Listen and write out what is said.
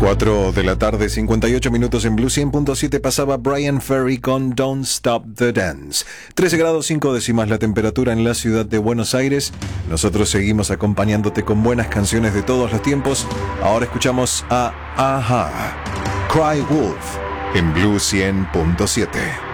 4 de la tarde, 58 minutos en Blue 100.7 pasaba Brian Ferry con Don't Stop the Dance. 13 grados 5 décimas la temperatura en la ciudad de Buenos Aires. Nosotros seguimos acompañándote con buenas canciones de todos los tiempos. Ahora escuchamos a Aha, Cry Wolf en Blue 100.7.